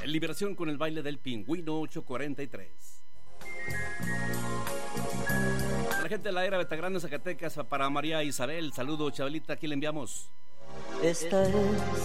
Liberación con el baile del pingüino 843. A la gente de la era Betagrande, Zacatecas, para María Isabel, saludo, Chabelita, aquí le enviamos. Esta es